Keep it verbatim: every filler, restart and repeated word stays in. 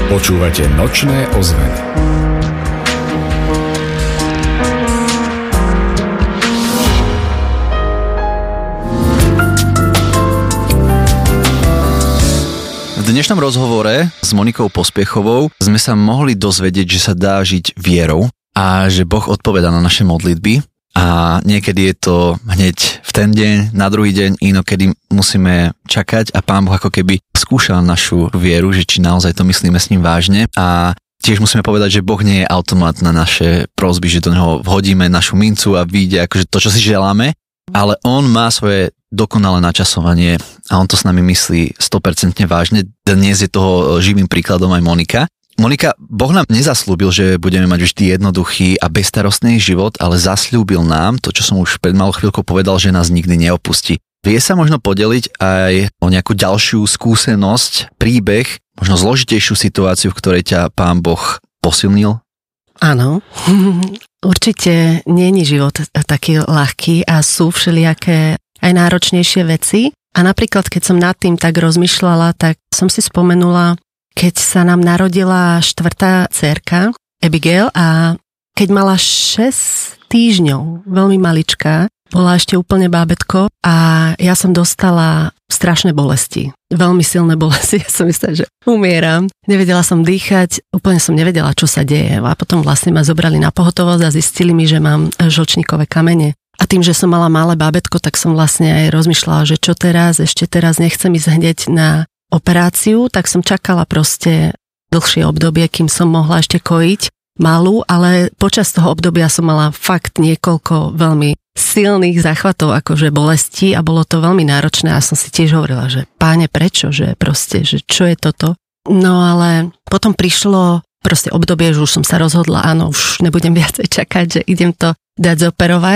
Počúvate Nočné ozveny. V dnešnom rozhovore s Monikou Pospiechovou sme sa mohli dozvedieť, že sa dá žiť vierou a že Boh odpovedá na naše modlitby a niekedy je to hneď v ten deň, na druhý deň, inokedy musíme čakať a Pán Boh ako keby skúšal našu vieru, že či naozaj to myslíme s ním vážne a tiež musíme povedať, že Boh nie je automat na naše prosby, že do neho vhodíme našu mincu a vyjde akože to, čo si želáme, ale on má svoje dokonalé načasovanie a on to s nami myslí sto percent vážne. Dnes je toho živým príkladom aj Monika. Monika, Boh nám nezaslúbil, že budeme mať vždy jednoduchý a bezstarostný život, ale zasľúbil nám, to čo som už pred malou chvíľkou povedal, že nás nikdy neopustí. Vie sa možno podeliť aj o nejakú ďalšiu skúsenosť, príbeh, možno zložitejšiu situáciu, v ktorej ťa Pán Boh posilnil? Áno, určite nie je život taký ľahký a sú všelijaké aj náročnejšie veci. A napríklad, keď som nad tým tak rozmýšľala, tak som si spomenula, keď sa nám narodila štvrtá dcérka, Abigail, a keď mala šesť týždňov, veľmi maličká, bola ešte úplne bábätko a ja som dostala strašné bolesti. Veľmi silné bolesti. Ja som myslela, že umieram. Nevedela som dýchať, úplne som nevedela, čo sa deje. A potom vlastne ma zobrali na pohotovosť a zistili mi, že mám žlčníkové kamene. A tým, že som mala malé bábätko, tak som vlastne aj rozmýšľala, že čo teraz, ešte teraz nechcem ísť hneď na operáciu, tak som čakala proste dlhšie obdobie, kým som mohla ešte kojiť malú, ale počas toho obdobia som mala fakt niekoľko veľmi silných záchvatov, akože bolesti a bolo to veľmi náročné a som si tiež hovorila, že páne, prečo, že proste, že čo je toto? No ale potom prišlo proste obdobie, že už som sa rozhodla, áno, už nebudem viacej čakať, že idem to dať zoperovať.